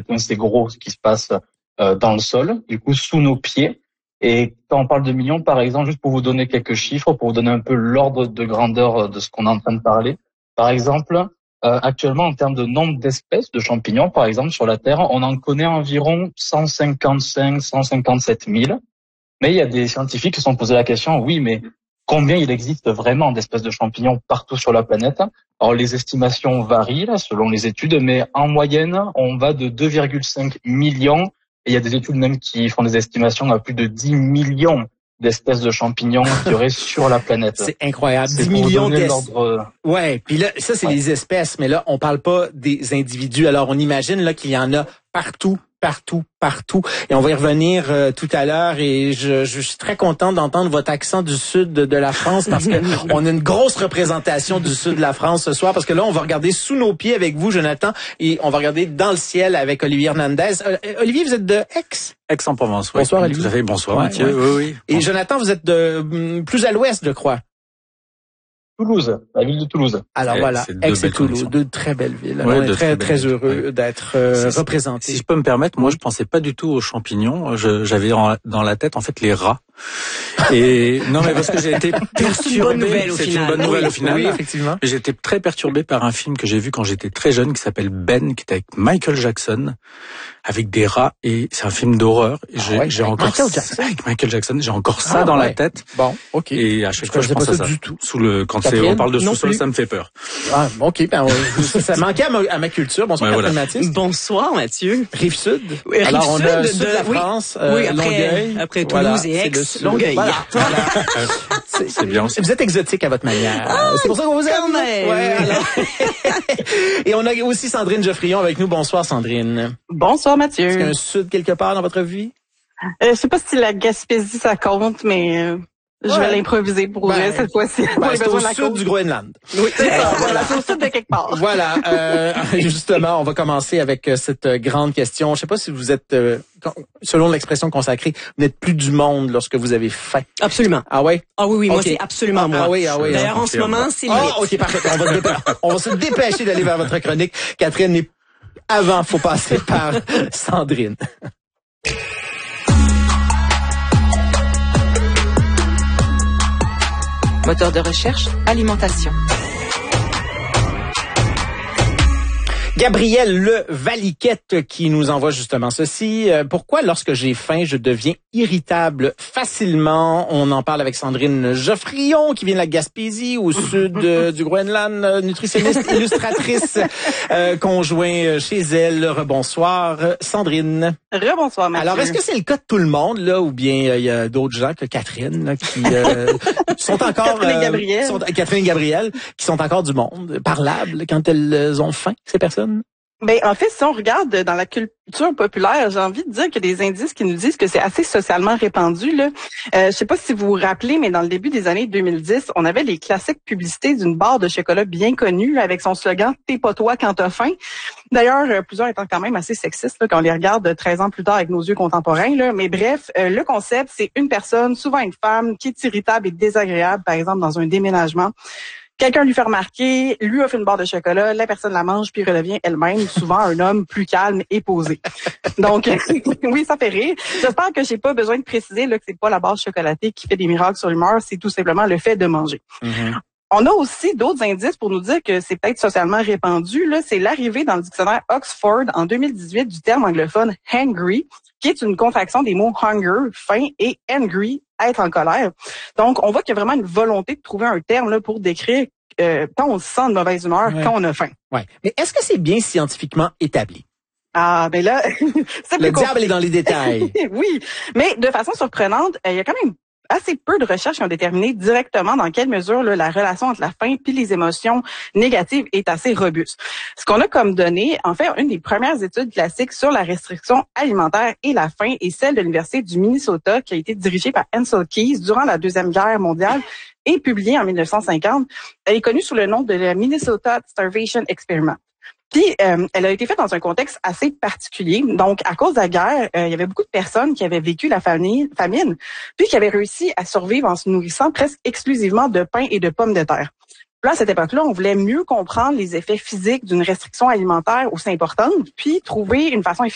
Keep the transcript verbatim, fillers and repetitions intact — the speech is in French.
point c'est gros ce qui se passe euh, dans le sol, du coup sous nos pieds. Et quand on parle de millions, par exemple, juste pour vous donner quelques chiffres, pour vous donner un peu l'ordre de grandeur de ce qu'on est en train de parler. Par exemple, euh, actuellement, en termes de nombre d'espèces de champignons, par exemple, sur la Terre, on en connaît environ cent cinquante-cinq, cent cinquante-sept mille. Mais il y a des scientifiques qui se sont posé la question, oui, mais combien il existe vraiment d'espèces de champignons partout sur la planète? Alors, les estimations varient là, selon les études, mais en moyenne, on va de deux virgule cinq millions. Et il y a des études même qui font des estimations à plus de dix millions d'espèces de champignons qu'il y aurait sur la planète. C'est incroyable. C'est dix millions d'espèces. Euh... Ouais, puis là, ça, c'est ouais. les espèces, mais là, on parle pas des individus. Alors, on imagine là qu'il y en a partout, partout, partout. Et on va y revenir euh, tout à l'heure. Et je, je suis très contente d'entendre votre accent du sud de, de la France parce que on a une grosse représentation du sud de la France ce soir. Parce que là, on va regarder sous nos pieds avec vous, Jonathan, et on va regarder dans le ciel avec Olivier Hernandez. Euh, Olivier, vous êtes de Aix? Aix-en-Provence, oui. Bonsoir, Olivier. Tout à fait. Bonsoir, ouais, Mathieu. Ouais. Oui, oui. Et bon. Jonathan, vous êtes de plus à l'ouest, je crois. Toulouse, la ville de Toulouse. Alors et voilà, Aix et Toulouse, deux très belles villes. Ouais, on est très très heureux ouais. d'être euh, représentés. Si je peux me permettre, moi je pensais pas du tout aux champignons. Je, j'avais dans la tête en fait les rats. Et non mais parce que j'ai été perturbé. C'est une bonne nouvelle au final. Oui, effectivement. J'ai été très perturbé par un film que j'ai vu quand j'étais très jeune qui s'appelle Ben, qui est avec Michael Jackson, avec des rats et c'est un film d'horreur. Et j'ai, ah ouais, j'ai encore Michael Jackson. Avec Michael Jackson, j'ai encore ça ah, dans ouais. la tête. Bon, ok. Et à chaque je fois je pense à ça. Du tout. Sous le quand c'est, on parle de sous-sol, ça me fait peur. Ah, ok. Ben, ça manquait à ma, à ma culture. Bonsoir, ouais, Catherine voilà. Mathis. Bonsoir, Mathieu. Rive-Sud. Oui, Alors, Rive-Sud on a le sud de la oui. France, euh, oui, après, Longueuil. Après Toulouse voilà, et Aix, Longueuil. Voilà. voilà. c'est, c'est bien aussi. Vous êtes exotique à votre manière. Ah, c'est pour ça qu'on vous aime. Ouais, alors. Et on a aussi Sandrine Geoffrion avec nous. Bonsoir, Sandrine. Bonsoir, Mathieu. Est-ce qu'il y a un sud quelque part dans votre vie? Euh, je sais pas si la Gaspésie, ça compte, mais... Euh... Je ouais. vais l'improviser pour ben, cette fois-ci. Ben, c'est au sud du Groenland. Oui, c'est ça. Voilà, c'est au sud de quelque part. Voilà. Euh, justement, on va commencer avec cette grande question. Je sais pas si vous êtes, euh, selon l'expression consacrée, vous n'êtes plus du monde lorsque vous avez faim. Absolument. Ah ouais? Ah oui, oui, okay. moi c'est absolument ah, moi. Ah oui, ah oui. D'ailleurs, en ce moment, c'est limite. Ah, ok, parfait. On va, se dépêcher, on va se dépêcher d'aller vers votre chronique. Catherine, mais avant, faut passer par Sandrine. Moteur de recherche, alimentation. Gabriel Le Valiquette qui nous envoie justement ceci. Euh, pourquoi lorsque j'ai faim, je deviens irritable facilement? On en parle avec Sandrine Geoffrion qui vient de la Gaspésie au sud euh, du Groenland, nutritionniste, illustratrice, euh, conjoint chez elle. Rebonsoir Sandrine. Rebonsoir Mathieu. Alors est-ce que c'est le cas de tout le monde là ou bien il euh, y a d'autres gens que Catherine là, qui euh, sont encore Catherine et Gabriel. Euh, sont, Catherine et Gabriel qui sont encore du monde parlable quand elles ont faim, ces personnes? Ben en fait, si on regarde dans la culture populaire, j'ai envie de dire qu'il y a des indices qui nous disent que c'est assez socialement répandu. Là, euh, je sais pas si vous vous rappelez, mais dans le début des années deux mille dix, on avait les classiques publicités d'une barre de chocolat bien connue avec son slogan « T'es pas toi quand t'as faim ». D'ailleurs, plusieurs étant quand même assez sexistes là, quand on les regarde treize ans plus tard avec nos yeux contemporains. Là. Mais bref, euh, le concept, c'est une personne, souvent une femme, qui est irritable et désagréable, par exemple dans un déménagement. Quelqu'un lui fait remarquer, lui offre une barre de chocolat, la personne la mange puis redevient elle-même, souvent un homme plus calme et posé. Donc, oui, ça fait rire. J'espère que j'ai pas besoin de préciser là, que c'est pas la barre chocolatée qui fait des miracles sur l'humeur, c'est tout simplement le fait de manger. Mm-hmm. On a aussi d'autres indices pour nous dire que c'est peut-être socialement répandu. Là, c'est l'arrivée dans le dictionnaire Oxford en deux mille dix-huit du terme anglophone « hangry », qui est une contraction des mots « hunger », faim, et « angry », être en colère. Donc, on voit qu'il y a vraiment une volonté de trouver un terme là pour décrire euh, quand on se sent de mauvaise humeur, ouais. quand on a faim. Ouais. Mais est-ce que c'est bien scientifiquement établi? Ah, ben là, c'est le diable est dans les détails. Oui, mais de façon surprenante, il y a quand même assez peu de recherches qui ont déterminé directement dans quelle mesure là, la relation entre la faim puis les émotions négatives est assez robuste. Ce qu'on a comme données, en fait, une des premières études classiques sur la restriction alimentaire et la faim est celle de l'Université du Minnesota qui a été dirigée par Ancel Keys durant la Deuxième Guerre mondiale et publiée en mille neuf cent cinquante. Elle est connue sous le nom de la Minnesota Starvation Experiment. Puis, euh, elle a été faite dans un contexte assez particulier. Donc, à cause de la guerre, euh, il y avait beaucoup de personnes qui avaient vécu la famine, famine, puis qui avaient réussi à survivre en se nourrissant presque exclusivement de pain et de pommes de terre. Là, à cette époque-là, on voulait mieux comprendre les effets physiques d'une restriction alimentaire aussi importante, puis trouver une façon efficace